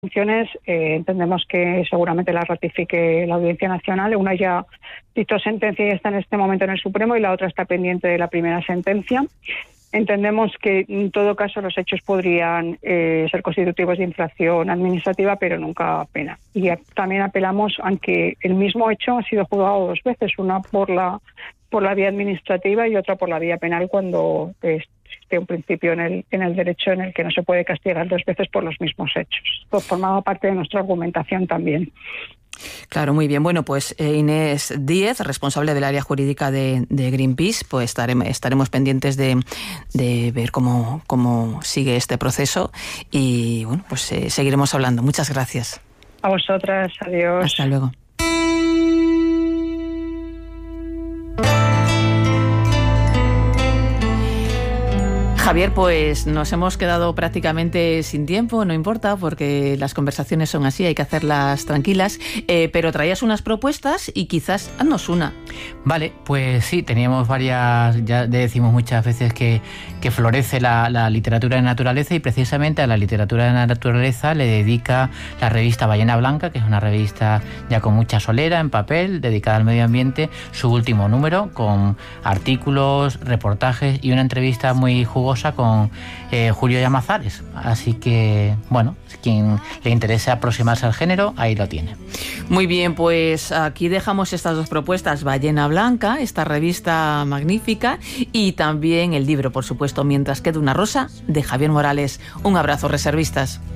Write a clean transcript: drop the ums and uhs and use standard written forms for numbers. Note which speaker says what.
Speaker 1: Sanciones entendemos que seguramente las ratifique la Audiencia Nacional. Una ya dictó sentencia y está en este momento en el Supremo, y la otra está pendiente de la primera sentencia. Entendemos que en todo caso los hechos podrían ser constitutivos de infracción administrativa, pero nunca pena. Y también apelamos a que el mismo hecho ha sido juzgado dos veces, una por la vía administrativa y otra por la vía penal, cuando existe un principio en el derecho en el que no se puede castigar dos veces por los mismos hechos. Esto formaba parte de nuestra argumentación también.
Speaker 2: Claro, muy bien. Bueno, pues Inés Díez, responsable del área jurídica de Greenpeace, pues estaremos pendientes de ver cómo sigue este proceso y bueno, pues seguiremos hablando. Muchas gracias.
Speaker 1: A vosotras, adiós.
Speaker 2: Hasta luego. Javier, pues nos hemos quedado prácticamente sin tiempo, no importa, porque las conversaciones son así, hay que hacerlas tranquilas, pero traías unas propuestas y quizás haznos una.
Speaker 3: Vale, pues sí, teníamos varias, ya decimos muchas veces que florece la literatura de naturaleza, y precisamente a la literatura de naturaleza le dedica la revista Ballena Blanca, que es una revista ya con mucha solera en papel, dedicada al medio ambiente, su último número con artículos, reportajes y una entrevista muy jugosa con Julio Llamazares. Así que, bueno, quien le interese aproximarse al género, ahí lo tiene.
Speaker 2: Muy bien, pues aquí dejamos estas dos propuestas: Ballena Blanca, esta revista magnífica, y también el libro, por supuesto, Mientras quede una rosa, de Javier Morales. Un abrazo, reservistas.